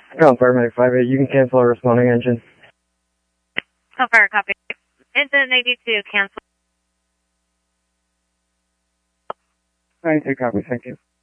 Oh, paramedic 5-8, you can cancel our responding engine. Oh, fire copy. Engine 82, cancel. 92 copy, thank you.